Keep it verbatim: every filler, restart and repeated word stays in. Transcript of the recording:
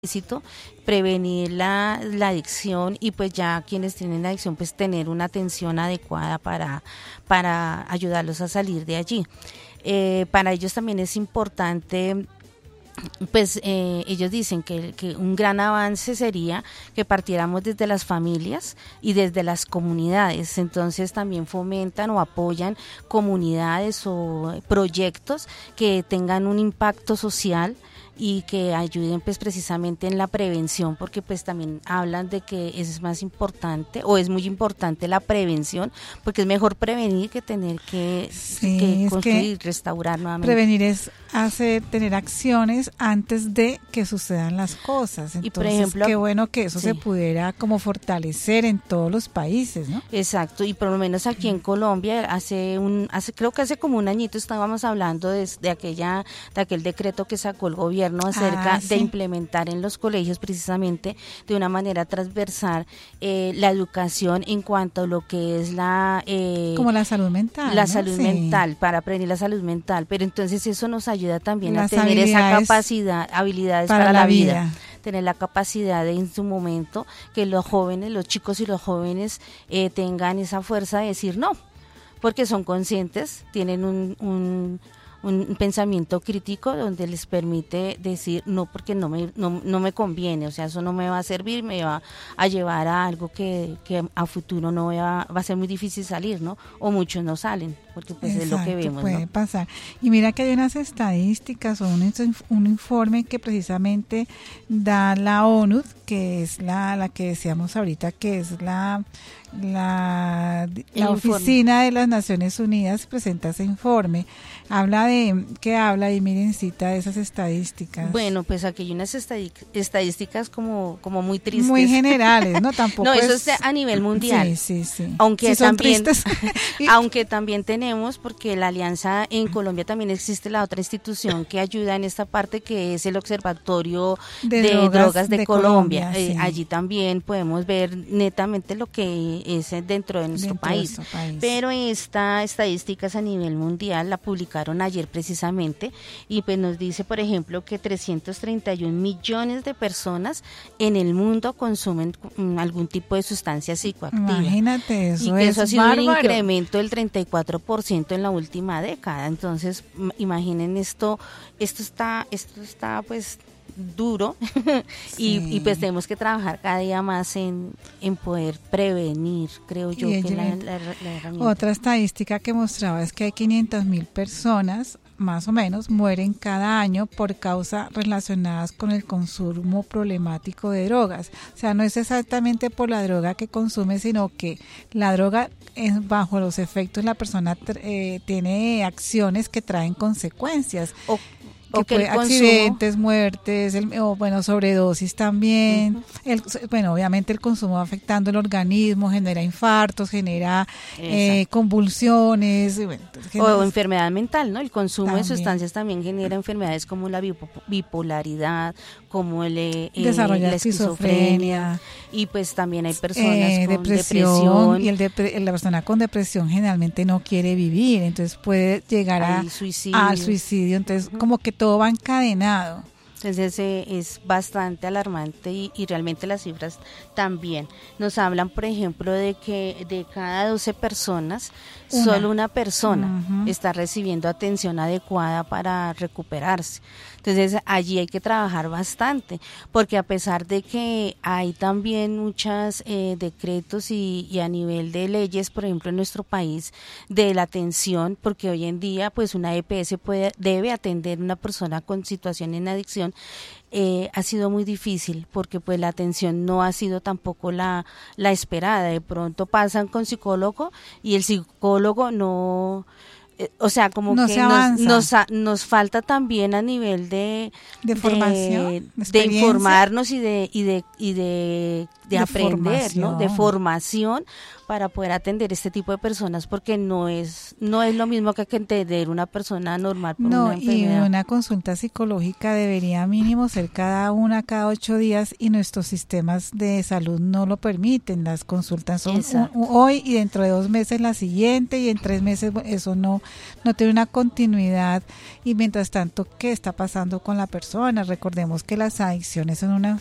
ilícito, prevenir la, la adicción y pues ya quienes tienen la adicción pues tener una atención adecuada para, para ayudarlos a salir de allí. Eh, para ellos también es importante, pues eh, ellos dicen que, que un gran avance sería que partiéramos desde las familias y desde las comunidades, entonces también fomentan o apoyan comunidades o proyectos que tengan un impacto social y que ayuden pues precisamente en la prevención, porque pues también hablan de que es más importante o es muy importante la prevención, porque es mejor prevenir que tener que, sí, que es construir, que restaurar nuevamente. Prevenir es hacer, tener acciones antes de que sucedan las cosas. Entonces, y por ejemplo, qué bueno que eso sí. se pudiera como fortalecer en todos los países, ¿no? Exacto, y por lo menos aquí en Colombia, hace un, hace creo que hace como un añito estábamos hablando de, de aquella, de aquel decreto que sacó el gobierno acerca ah, sí. de implementar en los colegios precisamente de una manera transversal eh, la educación en cuanto a lo que es la eh, como la salud mental, la ¿no? salud Sí. mental, para prevenir la salud mental, pero entonces eso nos ayuda también Las a tener esa habilidades capacidad, habilidades para, para la la vida. vida. Tener la capacidad de en su momento que los jóvenes, los chicos y los jóvenes eh, tengan esa fuerza de decir no, porque son conscientes, tienen un, un, un pensamiento crítico donde les permite decir no, porque no me, no, no me conviene, o sea, eso no me va a servir, me va a llevar a algo que, que a futuro no va, va a ser muy difícil salir, ¿no? O muchos no salen, porque pues Exacto, es lo que vemos, puede ¿no? pasar. Y mira que hay unas estadísticas o un, un informe que precisamente da la ONU, que es la, la que decíamos ahorita, que es la, la, la Oficina de las Naciones Unidas, presenta ese informe. Habla de, ¿qué habla? Y miren, cita esas estadísticas. Bueno, pues aquí hay unas estadísticas como, como muy tristes. Muy generales, ¿no? Tampoco no, eso es, es a nivel mundial. Sí, sí, sí. Aunque sí son también, tristes. aunque también tenemos, porque la alianza en Colombia también existe la otra institución que ayuda en esta parte, que es el Observatorio de, de Drogas, drogas de, de Colombia. Colombia eh, sí. Allí también podemos ver netamente lo que es dentro de nuestro, dentro país. De nuestro país. Pero esta estadística es a nivel mundial, la publicaron ayer precisamente, y pues nos dice, por ejemplo, que trescientos treinta y un millones de personas en el mundo consumen algún tipo de sustancia psicoactiva. Imagínate eso. Y que es eso ha sido bárbaro. un incremento del treinta y cuatro por ciento en la última década. Entonces, imaginen esto, esto está, esto está pues duro y, sí. y pues tenemos que trabajar cada día más en, en poder prevenir, creo yo, que la, la, la herramienta. Otra estadística que mostraba es que hay quinientas mil personas más o menos mueren cada año por causas relacionadas con el consumo problemático de drogas. O sea, no es exactamente por la droga que consume, sino que la droga es bajo los efectos la persona eh, tiene acciones que traen consecuencias. O que o que puede, el accidentes, muertes, el, o bueno, sobredosis también. Uh-huh. el, bueno, obviamente el consumo va afectando el organismo, genera infartos, genera eh, convulsiones. Bueno, genera... O enfermedad mental, ¿no? El consumo también de sustancias también genera enfermedades como la bipolaridad, como el, eh, Desarrolla la esquizofrenia. Y pues también hay personas eh, con depresión. depresión. Y el depre- la persona con depresión generalmente no quiere vivir, entonces puede llegar a, suicidio. al suicidio. Entonces, uh-huh. como que todo va encadenado. Entonces eh, es bastante alarmante y, y realmente las cifras también nos hablan, por ejemplo, de que de cada doce personas, una. solo una persona uh-huh. está recibiendo atención adecuada para recuperarse. Entonces allí hay que trabajar bastante, porque a pesar de que hay también muchos eh, decretos y, y a nivel de leyes, por ejemplo en nuestro país, de la atención, porque hoy en día pues una E P S puede, debe atender a una persona con situación en adicción, Eh, ha sido muy difícil porque pues la atención no ha sido tampoco la, la esperada. De pronto pasan con psicólogo y el psicólogo no, eh, o sea, como no que se nos, nos, nos, nos falta también a nivel de, de formación, de, de informarnos y de, y de, y de de, de aprender, ¿no? De formación para poder atender este tipo de personas, porque no es no es lo mismo que entender una persona normal por no, una enfermedad. Y una consulta psicológica debería mínimo ser cada una, cada ocho días, y nuestros sistemas de salud no lo permiten. Las consultas son un, hoy y dentro de dos meses la siguiente, y en tres meses eso no, no tiene una continuidad. Y mientras tanto, ¿qué está pasando con la persona? Recordemos que las adicciones son una